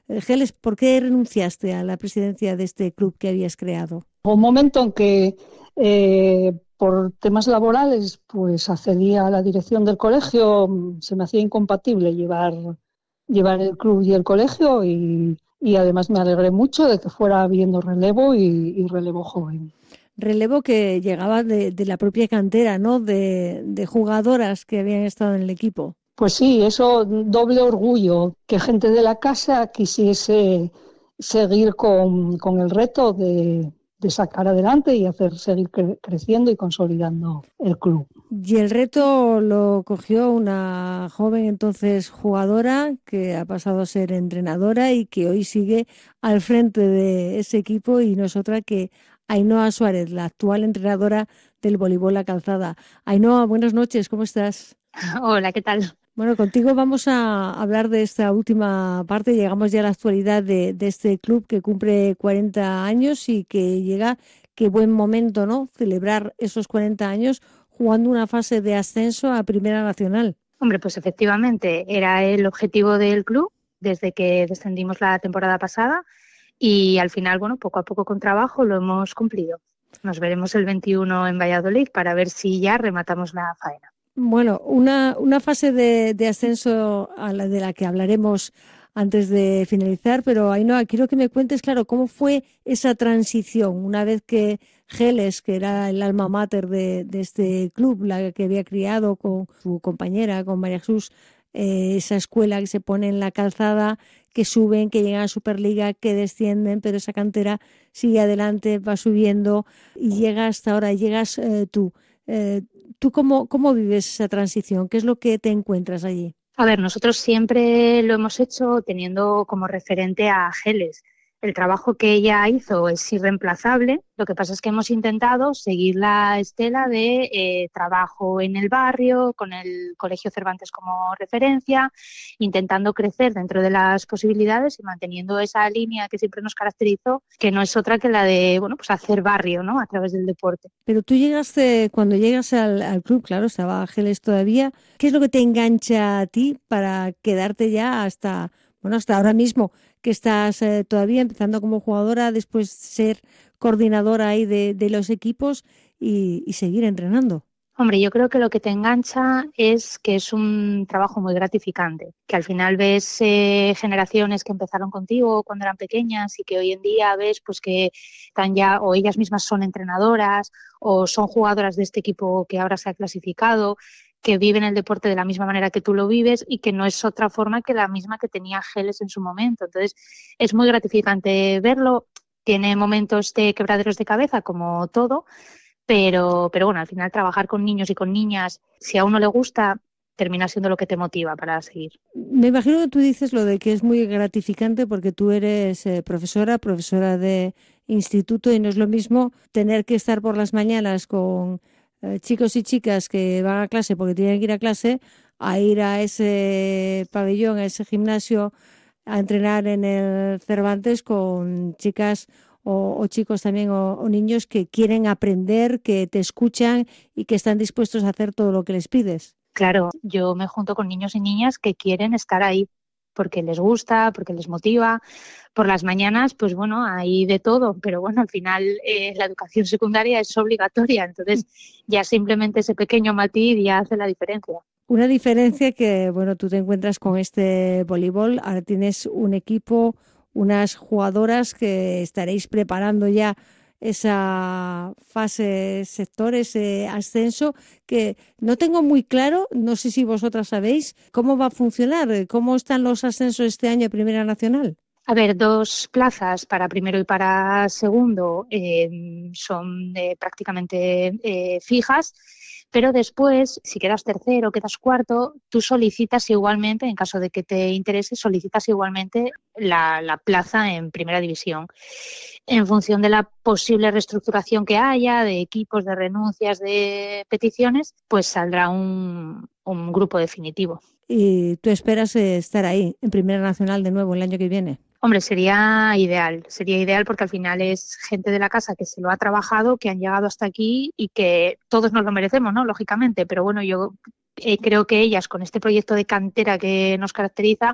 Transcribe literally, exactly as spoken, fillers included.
Eh, Geles, ¿por qué renunciaste a la presidencia de este club que habías creado? Hubo un momento en que eh, por temas laborales pues accedí a la dirección del colegio, mm, se me hacía incompatible llevar, llevar el club y el colegio y, y además me alegré mucho de que fuera habiendo relevo y, y relevo joven. Relevo que llegaba de, de la propia cantera, ¿no? De, de jugadoras que habían estado en el equipo. Pues sí, eso doble orgullo, que gente de la casa quisiese seguir con, con el reto de, de sacar adelante y hacer seguir cre- creciendo y consolidando el club. Y el reto lo cogió una joven entonces jugadora que ha pasado a ser entrenadora y que hoy sigue al frente de ese equipo y no es otra que Ainhoa Suárez, la actual entrenadora del voleibol La Calzada. Ainhoa, buenas noches, ¿cómo estás? Hola, ¿qué tal? Bueno, contigo vamos a hablar de esta última parte. Llegamos ya a la actualidad de, de este club que cumple cuarenta años y que llega, qué buen momento, ¿no? Celebrar esos cuarenta años jugando una fase de ascenso a Primera Nacional. Hombre, pues efectivamente era el objetivo del club desde que descendimos la temporada pasada y al final, bueno, poco a poco con trabajo lo hemos cumplido. Nos veremos el veintiuno en Valladolid para ver si ya rematamos la faena. Bueno, una, una fase de, de ascenso a la de la que hablaremos antes de finalizar, pero Ainhoa, quiero que me cuentes, claro, cómo fue esa transición una vez que Geles, que era el alma mater de, de este club, la que había criado con su compañera, con María Jesús, eh, esa escuela que se pone en La Calzada, que suben, que llegan a Superliga, que descienden, pero esa cantera sigue adelante, va subiendo y llega hasta ahora, llegas eh, tú. Eh, ¿Tú cómo, cómo vives esa transición? ¿Qué es lo que te encuentras allí? A ver, nosotros siempre lo hemos hecho teniendo como referente a Geles. El trabajo que ella hizo es irreemplazable. Lo que pasa es que hemos intentado seguir la estela de eh, trabajo en el barrio, con el Colegio Cervantes como referencia, intentando crecer dentro de las posibilidades y manteniendo esa línea que siempre nos caracterizó, que no es otra que la de, bueno, pues hacer barrio, ¿no? A través del deporte. Pero tú llegaste, cuando llegas al, al club, claro, estaba Ángeles todavía, ¿qué es lo que te engancha a ti para quedarte ya hasta, bueno, hasta ahora mismo, que estás eh, todavía empezando como jugadora, después ser coordinadora ahí de, de los equipos y, y seguir entrenando? Hombre, yo creo que lo que te engancha es que es un trabajo muy gratificante, que al final ves eh, generaciones que empezaron contigo cuando eran pequeñas y que hoy en día ves pues que están ya o ellas mismas son entrenadoras o son jugadoras de este equipo que ahora se ha clasificado, que viven el deporte de la misma manera que tú lo vives y que no es otra forma que la misma que tenía Geles en su momento. Entonces, es muy gratificante verlo. Tiene momentos de quebraderos de cabeza, como todo, pero, pero bueno, al final trabajar con niños y con niñas, si a uno le gusta, termina siendo lo que te motiva para seguir. Me imagino que tú dices lo de que es muy gratificante porque tú eres eh, profesora, profesora de instituto y no es lo mismo tener que estar por las mañanas con eh, chicos y chicas que van a clase porque tienen que ir a clase, a ir a ese pabellón, a ese gimnasio, a entrenar en el Cervantes con chicas o, o chicos también o, o niños que quieren aprender, que te escuchan y que están dispuestos a hacer todo lo que les pides. Claro, yo me junto con niños y niñas que quieren estar ahí porque les gusta, porque les motiva. Por las mañanas, pues bueno, hay de todo, pero bueno, al final eh, la educación secundaria es obligatoria, entonces ya simplemente ese pequeño matiz ya hace la diferencia. Una diferencia que, bueno, tú te encuentras con este voleibol, ahora tienes un equipo, unas jugadoras que estaréis preparando ya esa fase sector, ese ascenso, que no tengo muy claro, no sé si vosotras sabéis cómo va a funcionar, cómo están los ascensos este año a Primera Nacional. A ver, dos plazas para primero y para segundo eh, son eh, prácticamente eh, fijas, pero después, si quedas tercero, quedas cuarto, tú solicitas igualmente, en caso de que te interese, solicitas igualmente la, la plaza en primera división. En función de la posible reestructuración que haya, de equipos, de renuncias, de peticiones, pues saldrá un, un grupo definitivo. Y tú esperas eh, estar ahí en Primera Nacional de nuevo el año que viene. Hombre, sería ideal, sería ideal porque al final es gente de la casa que se lo ha trabajado, que han llegado hasta aquí y que todos nos lo merecemos, ¿no? Lógicamente, pero bueno, yo eh, creo que ellas con este proyecto de cantera que nos caracteriza,